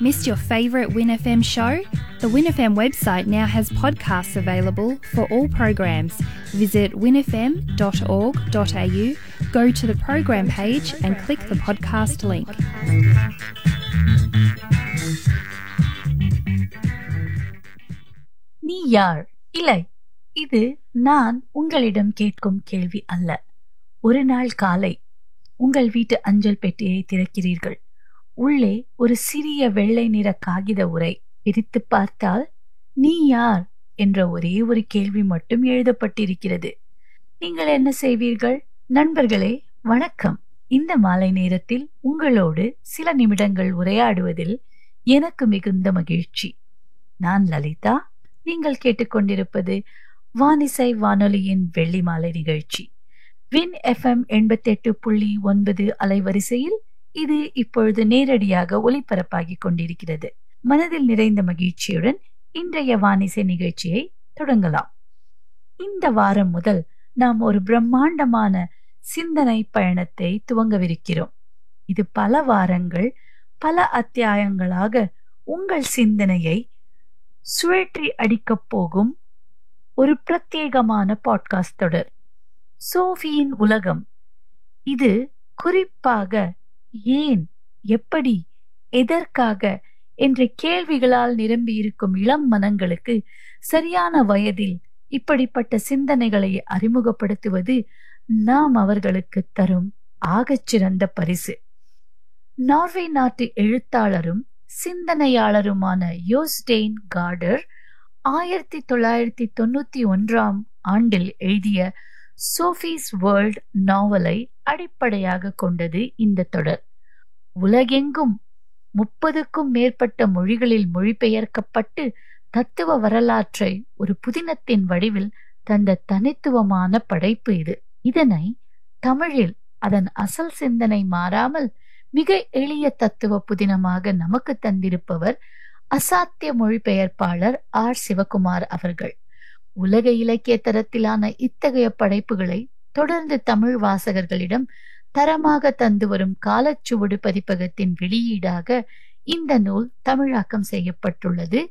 Missed your favourite Win FM show? The Win FM website now has podcasts available for all programs. Visit winfm.org.au, go to the program page and click the podcast link. நீ யார்? இல்லை, இது நான் உங்களிடம் கேட்கும் கேள்வி அல்ல. ஒரு நாள் காலை உங்கள் வீட்டு அஞ்சல் பெட்டியை திறக்கிறீர்கள். உள்ளே ஒரு சிறிய வெள்ளை நிற காகித உரை. பிரித்து பார்த்தால் நீ யார் என்ற ஒரே ஒரு கேள்வி மட்டும் எழுதப்பட்டிருக்கிறது. நீங்கள் என்ன செய்வீர்கள்? நண்பர்களே, வணக்கம். இந்த மாலை நேரத்தில் உங்களோடு சில நிமிடங்கள் உரையாடுவதில் எனக்கு மிகுந்த மகிழ்ச்சி. நான் லலிதா. நீங்கள் கேட்டுக்கொண்டிருப்பது வானிசை வானொலியின் வெள்ளி மாலை நிகழ்ச்சி. வின் FM 88.9 அலைவரிசையில் இது இப்பொழுது நேரடியாக ஒலிபரப்பாகிக் கொண்டிருக்கிறது. மனதில் நிறைந்த மகிழ்ச்சியுடன் இன்றைய வானிசை நிகழ்ச்சியை தொடங்கலாம். இந்த வாரம் முதல் நாம் ஒரு பிரம்மாண்டமான சிந்தனை பயணத்தை துவங்கவிருக்கிறோம். இது பல வாரங்கள், பல அத்தியாயங்களாக உங்கள் சிந்தனையை சுழற்றி அடிக்கப் போகும் ஒரு பிரத்யேகமான பாட்காஸ்ட் தொடர், சோஃபியின் உலகம். இது குறிப்பாக ஏன், எப்படி, எதற்காக என்ற கேள்விகளால் நிரம்பி இருக்கும் இளம் மனங்களுக்கு சரியான வயதில் இப்படிப்பட்ட சிந்தனைகளை அறிமுகப்படுத்துவது நாம் அவர்களுக்கு தரும் ஆகச்சிறந்த பரிசு. நார்வே நாட்டு எழுத்தாளரும் சிந்தனையாளருமான யோஸ்டெயின் கார்டர் 1991 எழுதிய சோஃபீஸ் வேர்ல்ட் நாவலை அடிப்படையாக கொண்டது இந்த தொடர். உலகெங்கும் 30க்கும் மேற்பட்ட மொழிகளில் மொழிபெயர்க்கப்பட்டு தத்துவ வரலாற்றை ஒரு புதினத்தின் வடிவில் தந்த தனித்துவமான படைப்பு இது. இதனை தமிழில் அதன் அசல் சிந்தனை மாறாமல் மிக எளிய தத்துவ புதினமாக நமக்கு தந்திருப்பவர் அசாத்திய மொழிபெயர்ப்பாளர் R. சிவகுமார் அவர்கள். உலக இலக்கிய தரத்திலான இத்தகைய படைப்புகளை தொடர்ந்து தமிழ் வாசகர்களிடம் தரமாக தந்து வரும் காலச்சுவடு பதிப்பகத்தின் வெளியீடாக இந்த நூல் தமிழாக்கம் செய்யப்பட்டுள்ளது.